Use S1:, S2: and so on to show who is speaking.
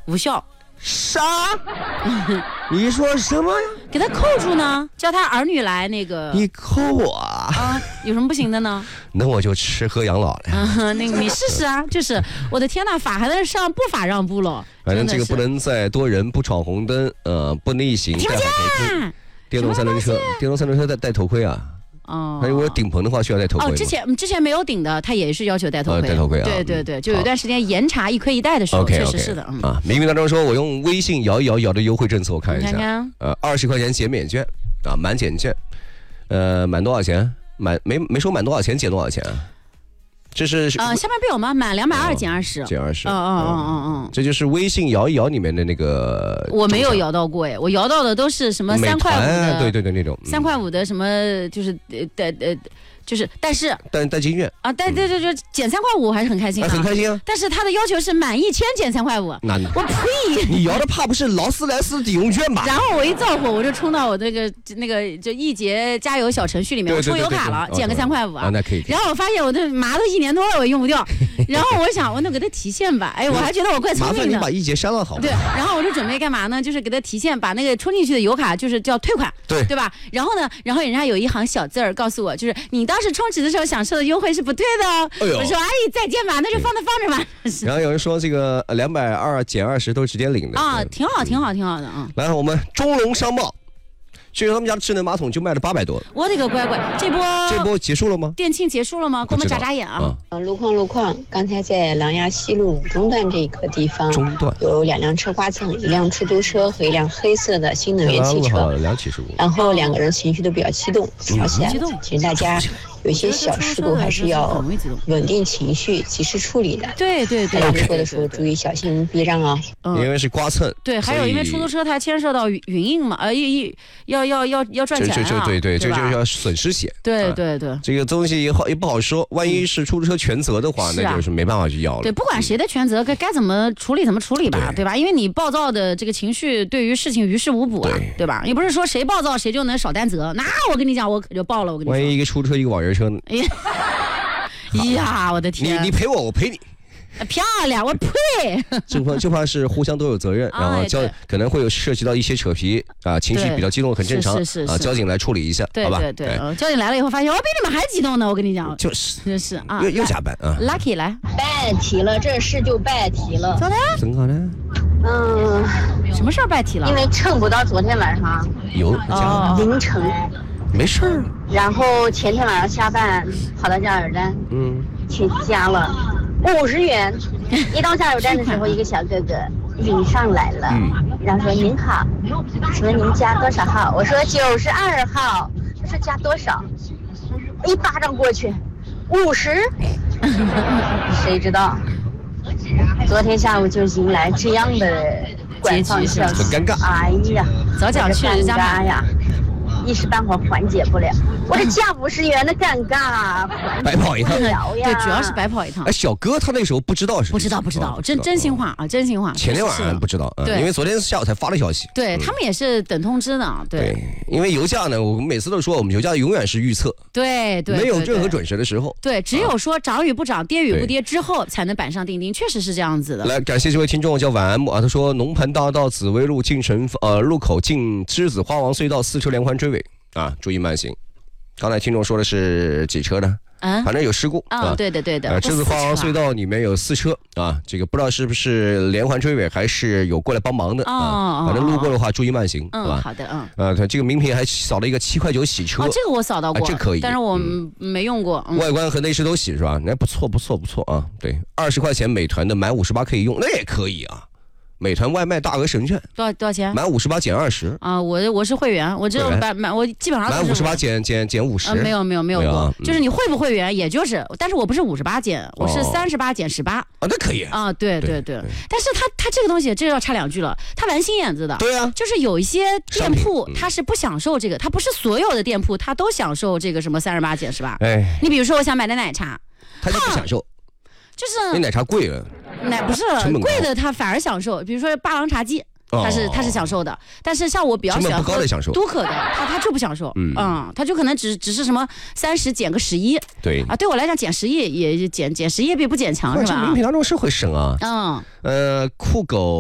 S1: 无效。
S2: 啥？你说什么呀？
S1: 给他扣住呢，叫他儿女来那个。
S2: 你扣我
S1: 啊？有什么不行的呢？
S2: 那我就吃喝养老了。
S1: 那个你试试啊，就是我的天呐，法还在上，不法让步了。
S2: 反正这个不能再多人，不闯红灯，不逆行，
S1: 听不见。
S2: 电动三轮车戴头盔啊。
S1: 哦，
S2: 如果顶棚的话需要戴头盔。
S1: 之前没有顶的，他也是要求戴头盔。
S2: 戴头盔啊。
S1: 对，就有一段时间严查一盔一戴的时候，确实是的。
S2: 明明当中说我用微信摇一摇的优惠政策，我看一下。
S1: 看看。
S2: 20块钱减免券啊，满减券。满多少钱？没说满多少钱减多少钱啊？这是
S1: 下面不有吗？满220减20，
S2: 减20。这
S1: 这
S2: 就是微信摇一摇里面的那个。
S1: 我没有摇到过哎，我摇到的都是什么3块5的，
S2: 对那种
S1: 3块5的什么就是但
S2: 带金券
S1: 啊，对，减3块5还是很开心，
S2: 很开心啊。
S1: 但是他的要求是满1000减3块5，我呸！
S2: 你摇的怕不是劳斯莱斯抵用券吧？
S1: 然后我一造火，我就冲到我那个就易捷加油小程序里面，我充油卡了，减个3块5啊，
S2: 那可以。
S1: 然后我发现我的麻都1年多了，我用不掉。然后我想，我那给他提现吧，哎，我还觉得我怪聪明的。
S2: 麻烦你把易捷删了好吗？
S1: 对，然后我就准备干嘛呢？就是给他提现，把那个充进去的油卡就是叫退款，对吧？然后人家有一行小字儿告诉我，就是你当时充值的时候享受的优惠是不对的哦。我说阿姨再见吧，那就放着吧。
S2: 然后有人说这个220减20都直接领的
S1: 啊，挺好的啊。
S2: 来，我们中龙商贸。去他们家的智能马桶就卖了800多。
S1: 我的个乖乖，这波
S2: 结束了吗？
S1: 店庆结束了吗？给我们眨眼啊！
S3: 路况，刚才在琅琊西路中段这个地方，有2辆车刮蹭，一辆出租车和一辆黑色的新能源汽车，然后2个人情绪都比较激动，吵起来了。其实大家有一些小事故还是要稳定情绪，及时处理的。对，路过的时候注意小心避让啊。
S2: 因为是刮蹭。
S1: 对，还有因为出租车它牵涉到云印嘛，要赚钱啊。
S2: 对，这就要损失险。
S1: 对，
S2: 这个东西也不好说，万一是出租车全责的话，那就是没办法去要了。
S1: 对，不管谁的全责，该怎么处理怎么处理吧，对吧？因为你暴躁的这个情绪对于事情于事无补啊，对吧？也不是说谁暴躁谁就能少担责，那我跟你讲，我可就爆了。我跟你说，
S2: 万一一个出租车一个网约车呢？
S1: 哎呀，我的天！
S2: 你赔我，我赔你。
S1: 漂亮，我呸！
S2: 就怕是互相都有责任，然后可能会有涉及到一些扯皮啊，情绪比较激动，很正常。
S1: 是
S2: 啊，交警来处理一下，好吧？
S1: 对，交警来了以后发现我比你们还激动呢，我跟你讲，
S2: 就是
S1: 啊，
S2: 又加班啊。
S1: Lucky 来
S3: 败题了，这事就败题了。
S1: 咋的？
S2: 怎么的？
S1: 什么事儿败题了？
S3: 因为蹭不到昨天晚上凌晨。
S2: 没事儿。
S3: 然后前天晚上下班跑到加油站，去加了50元。一到加油站的时候，一个小哥哥迎上来了，然后说：“您好，请问您加多少号？”我说：“92号。”他说：“加多少？”一巴掌过去，50。谁知道，昨天下午就迎来这样的官方消息，
S2: 很尴尬。
S3: 哎呀，
S1: 早讲去人家
S3: 买呀。一时半会儿缓解不了，我这加50元的尴尬，
S2: 白跑一趟
S3: 呀。
S1: 对，主要是白跑一趟。
S2: 小哥他那时候不知道，
S1: 真心话啊，真心话。
S2: 前天晚上不知道，因为昨天下午才发的消息。
S1: 对他们也是等通知的，对。
S2: 因为油价呢，我们每次都说，我们油价永远是预测，
S1: 对，
S2: 没有任何准时的时候。
S1: 对，只有说涨与不涨、跌与不跌之后，才能板上钉钉，确实是这样子的。
S2: 来，感谢这位听众叫晚安木啊，他说龙盘大道紫薇路进城路口进栀子花王隧道4车连环追尾。啊，注意慢行。刚才听众说的是几车呢？反正有事故
S1: 啊。对的。
S2: 栀子花王隧道里面有4车啊，这个不知道是不是连环追尾，还是有过来帮忙的啊。反正路过的话，注意慢行，好吧？
S1: 好的，
S2: 他这个名品还扫了一个7块9洗车。
S1: 这个我扫到过，
S2: 这可以，
S1: 但是我没用过。
S2: 外观和内饰都洗是吧？那不错啊。对，20块钱美团的满58可以用，那也可以啊。美团外卖大额神券
S1: 多少钱？
S2: 满58减20
S1: 啊！我是会员，我只有我基本上
S2: 满58减50。
S1: 没有过，就是你会不会员，也就是，但是我不是58减，我是38减18啊，
S2: 那可以
S1: 啊，对。但是它这个东西，这要插2句了，它玩心眼子的，
S2: 对啊，
S1: 就是有一些店铺它是不享受这个，它不是所有的店铺它都享受这个什么38减18。
S2: 哎，
S1: 你比如说我想买的奶茶，
S2: 他就不享受。
S1: 就是
S2: 那奶茶贵了，
S1: 不是贵的，他反而享受。比如说霸王茶姬，他是享受的，但是像我比较喜欢喝都可的，他就不享受，他就可能只是什么30减个11，
S2: 对
S1: 啊，对我来讲减11也减11也比不减强是吧？
S2: 名品当中是会省啊，酷狗。